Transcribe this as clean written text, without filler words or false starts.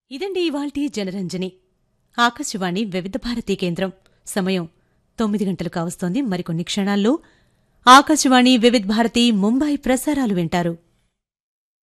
ఇదండి ఇవాల్టి జనరంజని. ఆకాశవాణి వివిధ భారతీ కేంద్రం. సమయం 9 గంటలు కావస్తోంది. మరికొన్ని క్షణాల్లో ఆకాశవాణి వివిధ భారతి ముంబై ప్రసారాలు వింటారు.